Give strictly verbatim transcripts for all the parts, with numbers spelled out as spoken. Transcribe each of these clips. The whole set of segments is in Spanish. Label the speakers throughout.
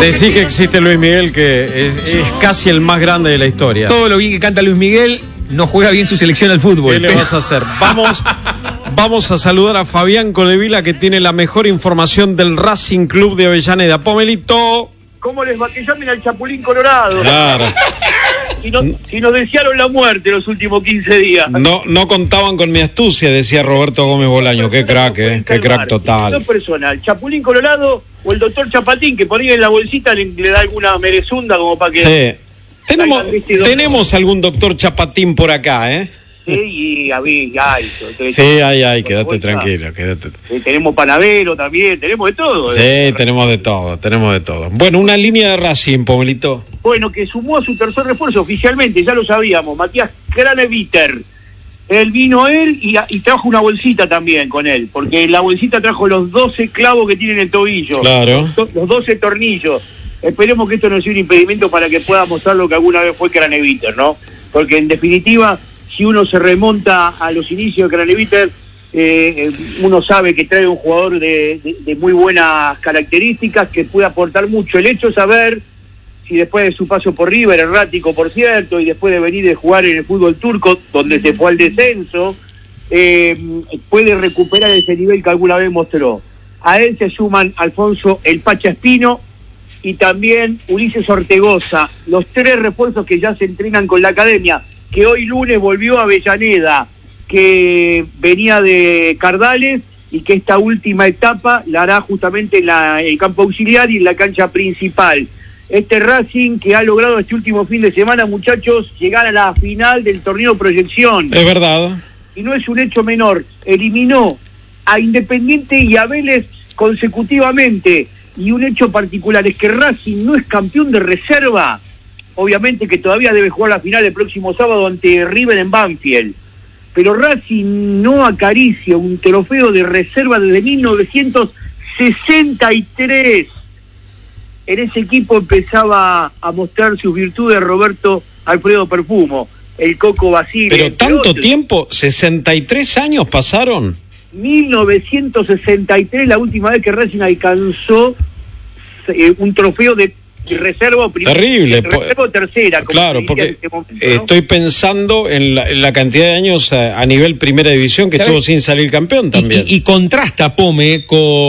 Speaker 1: Decí que existe Luis Miguel, que es, es casi el más grande de la historia.
Speaker 2: Todo lo bien que canta Luis Miguel, no juega bien su selección al fútbol.
Speaker 1: ¿Qué le vas a hacer? Vamos, vamos a saludar a Fabián Codevila, que tiene la mejor información del Racing Club de Avellaneda. Pomelito.
Speaker 3: ¿Cómo les va? Que llamen al Chapulín Colorado.
Speaker 1: Claro.
Speaker 3: Si, no, si nos desearon la muerte los últimos quince días.
Speaker 1: No, no contaban con mi astucia, decía Roberto Gómez Bolaño. Qué crack, eh. Qué crack total.
Speaker 3: Dos personas, el Chapulín Colorado o el doctor Chapatín, que por ahí en la bolsita le, le da alguna merezunda como para que...
Speaker 1: Sí. Tenemos, tenemos algún doctor Chapatín por acá, ¿eh?
Speaker 3: Sí, y a ver, ay,
Speaker 1: sí, ay, ay, quédate tranquilo, quédate.
Speaker 3: Sí, tenemos panadero también, tenemos de todo.
Speaker 1: Sí, eh. tenemos de todo, tenemos de todo. Bueno, una línea de Racing, Pomelito.
Speaker 3: Bueno, que sumó a su tercer refuerzo oficialmente, ya lo sabíamos, Matías Craneviter. Él vino él y, y trajo una bolsita también con él, porque la bolsita trajo los doce clavos que tiene en el tobillo.
Speaker 1: Claro.
Speaker 3: Los, los doce tornillos. Esperemos que esto no sea un impedimento para que pueda mostrar lo que alguna vez fue Craneviter, ¿no? Porque en definitiva, si uno se remonta a los inicios de Craneviter, eh, uno sabe que trae un jugador de, de, de muy buenas características, que puede aportar mucho. El hecho de saber si después de su paso por River, errático por cierto, y después de venir de jugar en el fútbol turco, donde se fue al descenso, eh, puede recuperar ese nivel que alguna vez mostró. A él se suman Alfonso El Pacha Espino y también Ulises Ortegoza, los tres refuerzos que ya se entrenan con la academia, que hoy lunes volvió a Avellaneda, que venía de Cardales y que esta última etapa la hará justamente en la, el campo auxiliar y en la cancha principal. Este Racing que ha logrado este último fin de semana, muchachos, llegar a la final del torneo Proyección.
Speaker 1: Es verdad.
Speaker 3: Y no es un hecho menor, eliminó a Independiente y a Vélez consecutivamente, y un hecho particular es que Racing no es campeón de reserva. Obviamente que todavía debe jugar la final el próximo sábado ante River en Banfield, pero Racing no acaricia un trofeo de reserva desde mil novecientos sesenta y tres. En ese equipo empezaba a mostrar sus virtudes Roberto Alfredo Perfumo, el Coco Basile.
Speaker 1: Pero tanto otros. Tiempo, sesenta y tres años pasaron.
Speaker 3: mil novecientos sesenta y tres, la última vez que Racing alcanzó eh, un trofeo de reserva o primera.
Speaker 1: Terrible.
Speaker 3: Reserva o tercera. Como
Speaker 1: claro, porque
Speaker 3: este momento, ¿no?
Speaker 1: Estoy pensando en la, en la cantidad de años a, a nivel primera división que estuvo sin salir campeón también.
Speaker 2: Y, y, y contrasta, Pome,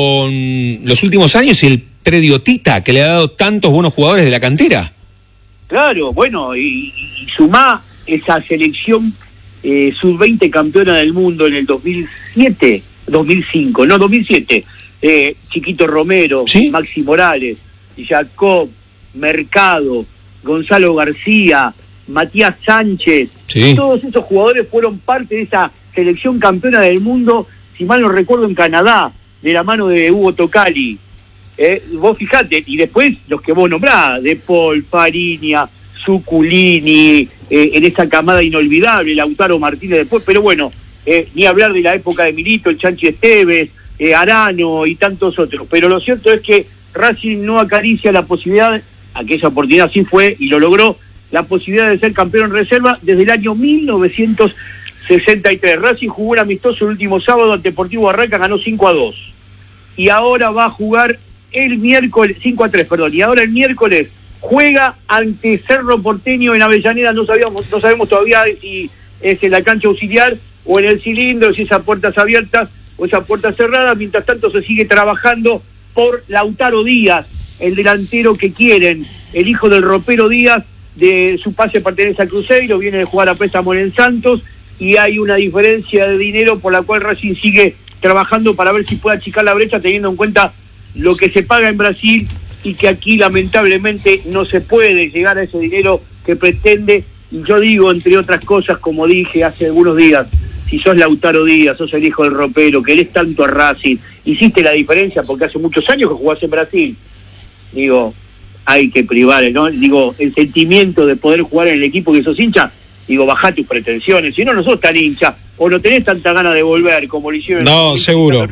Speaker 2: con los últimos años y el predio Tita, que le ha dado tantos buenos jugadores de la cantera.
Speaker 3: Claro, bueno, y, y sumá esa selección eh, sub veinte campeona del mundo en el dos mil siete, dos mil cinco, no, dos mil siete. Eh, Chiquito Romero, ¿sí? Maxi Morales, Jacob, Mercado, Gonzalo García, Matías Sánchez, sí. Todos esos jugadores fueron parte de esa selección campeona del mundo, si mal no recuerdo, en Canadá, de la mano de Hugo Tocali. Eh, vos fijate, y después los que vos nombrás, De Paul, Fariña, Zuculini, eh, en esa camada inolvidable, Lautaro Martínez después, pero bueno, eh, ni hablar de la época de Milito, el Chanchi Esteves, eh, Arano y tantos otros, pero lo cierto es que Racing no acaricia la posibilidad, aquella oportunidad sí fue y lo logró, la posibilidad de ser campeón en reserva desde el año mil novecientos sesenta y tres. Racing jugó un amistoso el último sábado ante Deportivo Barranca, ganó cinco a dos. Y ahora va a jugar el miércoles, cinco a tres, perdón, y ahora el miércoles juega ante Cerro Porteño en Avellaneda. No sabíamos, no sabemos todavía si es en la cancha auxiliar o en el cilindro, si esa puerta es abierta o esa puerta cerrada. Mientras tanto se sigue trabajando por Lautaro Díaz, el delantero que quieren, el hijo del ropero Díaz, de su pase pertenece a Cruzeiro, viene de jugar a préstamo en Santos, y hay una diferencia de dinero por la cual Racing sigue trabajando para ver si puede achicar la brecha, teniendo en cuenta lo que se paga en Brasil y que aquí lamentablemente no se puede llegar a ese dinero que pretende. Y yo digo, entre otras cosas, como dije hace algunos días, si sos Lautaro Díaz, sos el hijo del ropero, querés tanto a Racing, hiciste la diferencia porque hace muchos años que jugás en Brasil, digo, hay que privar, ¿no? Digo, el sentimiento de poder jugar en el equipo que sos hincha, digo, bajá tus pretensiones, si no, no sos tan hincha, o no tenés tanta ganas de volver como lo hicieron.
Speaker 1: No, seguro.